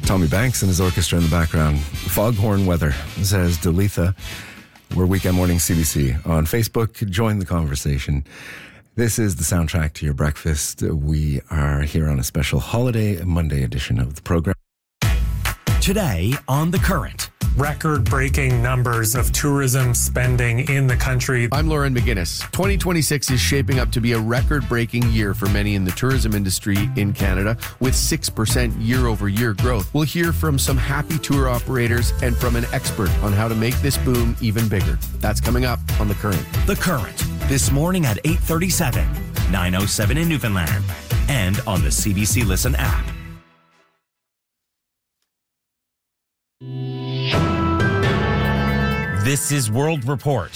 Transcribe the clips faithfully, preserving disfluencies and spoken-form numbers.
Tommy Banks and his orchestra in the background. Foghorn Weather, says Dalitha. We're Weekend Morning C B C on Facebook. Join the conversation. This is the soundtrack to your breakfast. We are here on a special holiday Monday edition of the program. Today on The Current. Record-breaking numbers of tourism spending in the country. I'm Lauren McGinnis. twenty twenty-six is shaping up to be a record-breaking year for many in the tourism industry in Canada, with six percent year-over-year growth. We'll hear from some happy tour operators and from an expert on how to make this boom even bigger. That's coming up on The Current. The Current, this morning at eight thirty-seven, nine oh seven in Newfoundland, and on the C B C Listen app. This is World Report.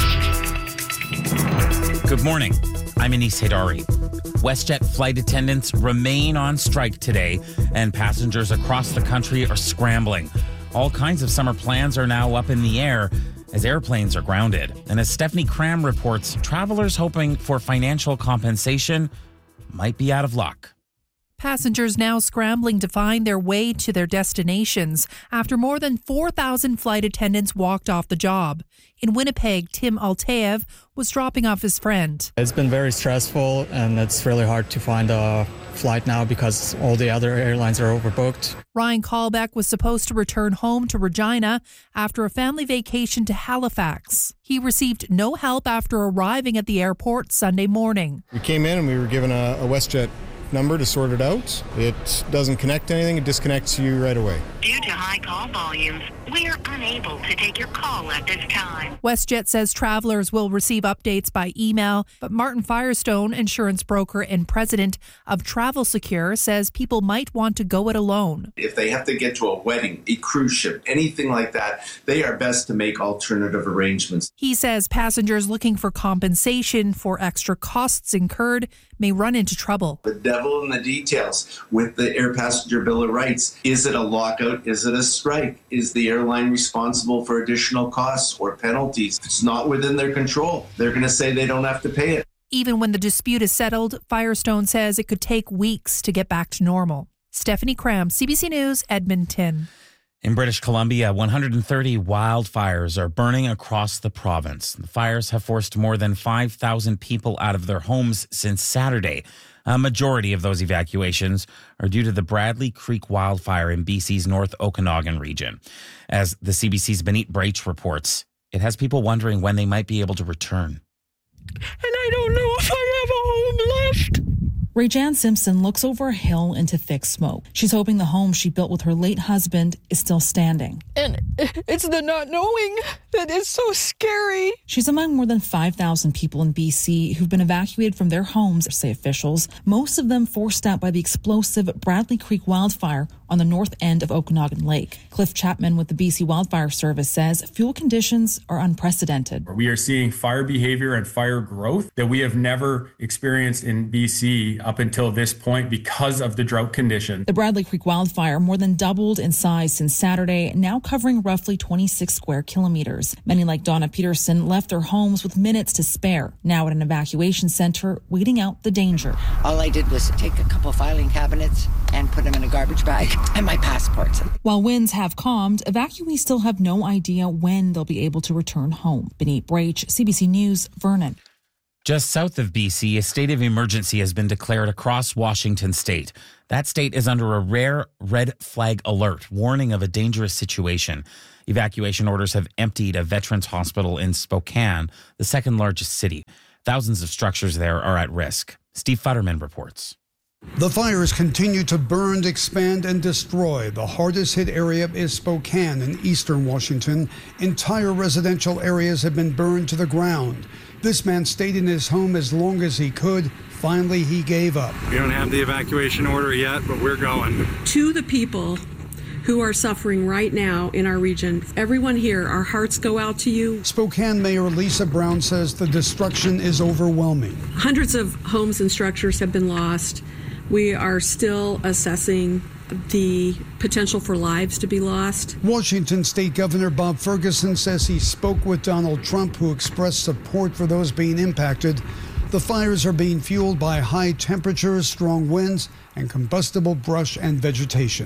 Good morning. I'm Anis Haidari. WestJet flight attendants remain on strike today, and passengers across the country are scrambling. All kinds of summer plans are now up in the air as airplanes are grounded. And as Stephanie Cram reports, travelers hoping for financial compensation might be out of luck. Passengers now scrambling to find their way to their destinations after more than four thousand flight attendants walked off the job. In Winnipeg, Tim Alteev was dropping off his friend. It's been very stressful, and it's really hard to find a flight now because all the other airlines are overbooked. Ryan Callbeck was supposed to return home to Regina after a family vacation to Halifax. He received no help after arriving at the airport Sunday morning. We came in and we were given a, a WestJet number to sort it out. It doesn't connect to anything. It disconnects you right away. Due to high call volumes, we are unable to take your call at this time. WestJet says travelers will receive updates by email, but Martin Firestone, insurance broker and president of Travel Secure, says people might want to go it alone. If they have to get to a wedding, a cruise ship, anything like that, they are best to make alternative arrangements. He says passengers looking for compensation for extra costs incurred may run into trouble. The devil in the details with the Air Passenger Bill of Rights. Is it a lockout? Is it a strike? Is the airline responsible for additional costs or penalties? If it's not within their control, they're going to say they don't have to pay it. Even when the dispute is settled, Firestone says it could take weeks to get back to normal. Stephanie Cram, C B C News, Edmonton. In British Columbia, one hundred thirty wildfires are burning across the province. The fires have forced more than five thousand people out of their homes since Saturday. A majority of those evacuations are due to the Bradley Creek wildfire in B C's North Okanagan region. As the C B C's Benit Braich reports, it has people wondering when they might be able to return. And I don't know if I have a home left. Ray-Jan Simpson looks over a hill into thick smoke. She's hoping the home she built with her late husband is still standing. And it's the not knowing that is so scary. She's among more than five thousand people in B C who've been evacuated from their homes, say officials, most of them forced out by the explosive Bradley Creek wildfire on the north end of Okanagan Lake. Cliff Chapman with the B C Wildfire Service says fuel conditions are unprecedented. We are seeing fire behavior and fire growth that we have never experienced in B C up until this point because of the drought condition. The Bradley Creek wildfire more than doubled in size since Saturday, now covering roughly twenty-six square kilometers. Many like Donna Peterson left their homes with minutes to spare, now at an evacuation center waiting out the danger. All I did was take a couple filing cabinets and put them in a garbage bag and my passports. While winds have calmed, evacuees still have no idea when they'll be able to return home. Benit Braich, C B C News, Vernon. Just south of B C, a state of emergency has been declared across Washington state. That state is under a rare red flag alert, warning of a dangerous situation. Evacuation orders have emptied a veterans hospital in Spokane, the second largest city. Thousands of structures there are at risk. Steve Futterman reports. The fires continue to burn, expand, and destroy. The hardest hit area is Spokane in eastern Washington. Entire residential areas have been burned to the ground. This man stayed in his home as long as he could. Finally, he gave up. We don't have the evacuation order yet, but we're going. To the people who are suffering right now in our region, everyone here, our hearts go out to you. Spokane Mayor Lisa Brown says the destruction is overwhelming. Hundreds of homes and structures have been lost. We are still assessing the potential for lives to be lost. Washington State Governor Bob Ferguson says he spoke with Donald Trump, who expressed support for those being impacted. The fires are being fueled by high temperatures, strong winds, and combustible brush and vegetation.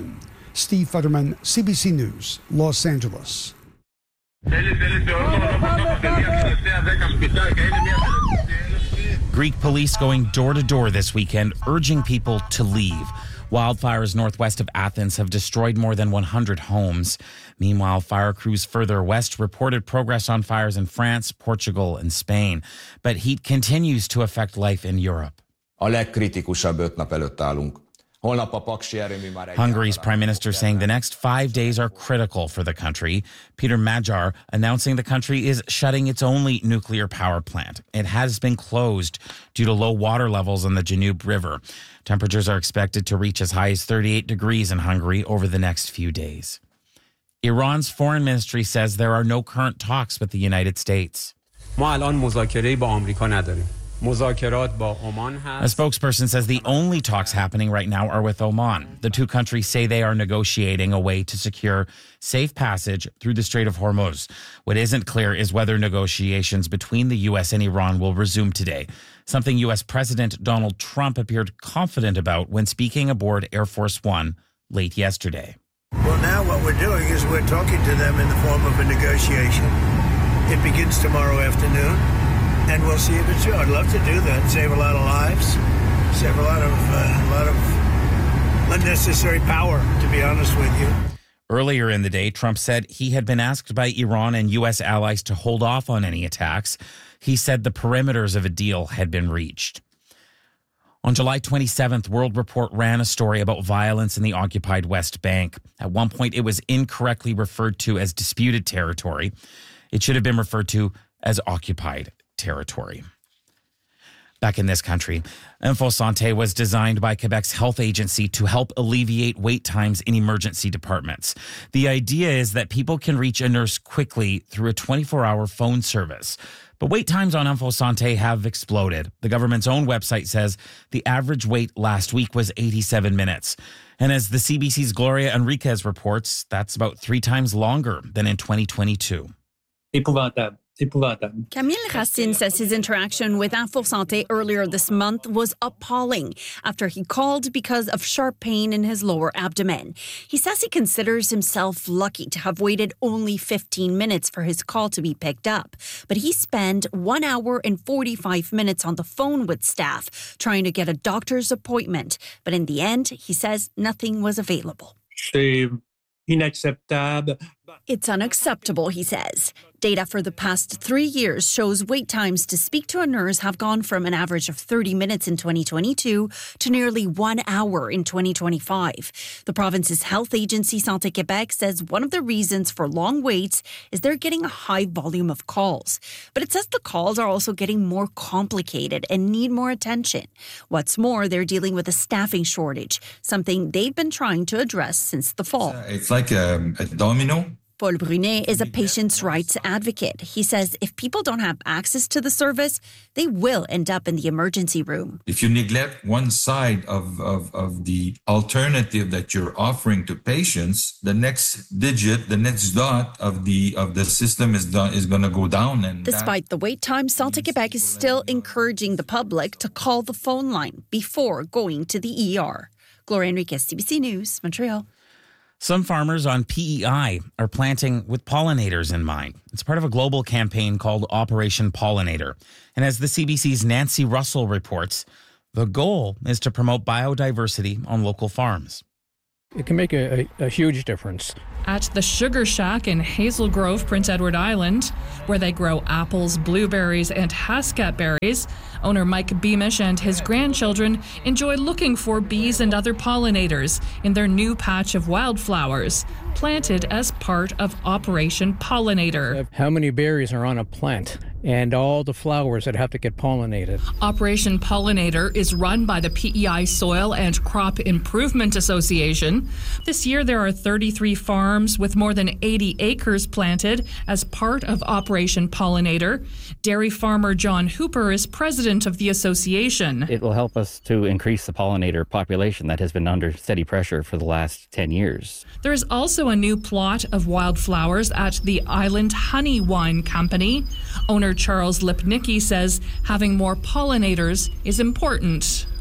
Steve Futterman, C B C News, Los Angeles. Greek police going door to door this weekend, urging people to leave. Wildfires northwest of Athens have destroyed more than one hundred homes. Meanwhile, fire crews further west reported progress on fires in France, Portugal, and Spain. But heat continues to affect life in Europe. A legkritikusabb öt nap előtt állunk. Hungary's prime minister saying the next five days are critical for the country. Peter Magyar announcing the country is shutting its only nuclear power plant. It has been closed due to low water levels on the Danube River. Temperatures are expected to reach as high as thirty-eight degrees in Hungary over the next few days. Iran's foreign ministry says there are no current talks with the United States. ما الان مذاکره‌ای با آمریکا نداریم. A spokesperson says the only talks happening right now are with Oman. The two countries say they are negotiating a way to secure safe passage through the Strait of Hormuz. What isn't clear is whether negotiations between the U S and Iran will resume today, something U S President Donald Trump appeared confident about when speaking aboard Air Force One late yesterday. Well, now what we're doing is we're talking to them in the form of a negotiation. It begins tomorrow afternoon. And we'll see if it's true. I'd love to do that. Save a lot of lives. Save a lot of uh, a lot of unnecessary power, to be honest with you. Earlier in the day, Trump said he had been asked by Iran and U S allies to hold off on any attacks. He said the perimeters of a deal had been reached. On July twenty-seventh, World Report ran a story about violence in the occupied West Bank. At one point, it was incorrectly referred to as disputed territory. It should have been referred to as occupied territory. Back in this country, InfoSanté was designed by Quebec's health agency to help alleviate wait times in emergency departments. The idea is that people can reach a nurse quickly through a twenty-four hour phone service. But wait times on InfoSanté have exploded. The government's own website says the average wait last week was eighty-seven minutes. And as the C B C's Gloria Enriquez reports, that's about three times longer than in twenty twenty-two. Camille Racine says his interaction with InfoSanté earlier this month was appalling after he called because of sharp pain in his lower abdomen. He says he considers himself lucky to have waited only fifteen minutes for his call to be picked up. But he spent one hour and forty-five minutes on the phone with staff trying to get a doctor's appointment. But in the end, he says nothing was available. It's unacceptable, he says. Data for the past three years shows wait times to speak to a nurse have gone from an average of thirty minutes in twenty twenty-two to nearly one hour in twenty twenty-five. The province's health agency, Santé Québec, says one of the reasons for long waits is they're getting a high volume of calls. But it says the calls are also getting more complicated and need more attention. What's more, they're dealing with a staffing shortage, something they've been trying to address since the fall. It's like a, a domino. Paul Brunet is a patients' rights advocate. He says if people don't have access to the service, they will end up in the emergency room. If you neglect one side of, of, of the alternative that you're offering to patients, the next digit, the next dot of the of the system is done, is going to go down. And despite the wait time, Santé Québec is still encouraging the public to call the phone line before going to the E R. Gloria Enriquez, C B C News, Montreal. Some farmers on P E I are planting with pollinators in mind. It's part of a global campaign called Operation Pollinator. And as the C B C's Nancy Russell reports, the goal is to promote biodiversity on local farms. It can make a, a, a huge difference. At the Sugar Shack in Hazel Grove, Prince Edward Island, where they grow apples, blueberries, and Hascat berries, owner Mike Beamish and his grandchildren enjoy looking for bees and other pollinators in their new patch of wildflowers, planted as part of Operation Pollinator. How many berries are on a plant? And all the flowers that have to get pollinated. Operation Pollinator is run by the P E I Soil and Crop Improvement Association. This year there are thirty-three farms with more than eighty acres planted as part of Operation Pollinator. Dairy farmer John Hooper is president of the association. It will help us to increase the pollinator population that has been under steady pressure for the last ten years. There is also a new plot of wildflowers at the Island Honey Wine Company. Owner Charles Lipnicki says having more pollinators is important.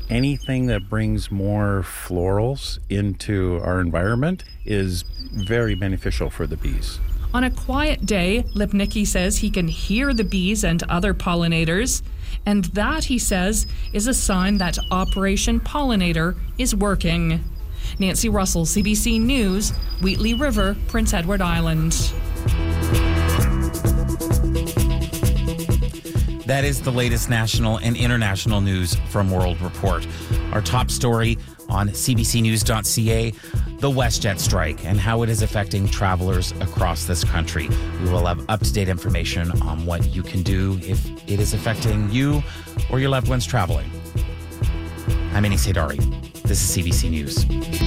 anything that brings more florals into our environment is very beneficial for the bees. On a quiet day, Lipnicki says he can hear the bees and other pollinators, and that, he says, is a sign that Operation Pollinator is working. Nancy Russell, C B C News, Wheatley River, Prince Edward Island. That is the latest national and international news from World Report. Our top story on c b c news dot c a, the WestJet strike and how it is affecting travelers across this country. We will have up-to-date information on what you can do if it is affecting you or your loved ones traveling. I'm Anis Haidari. This is C B C News.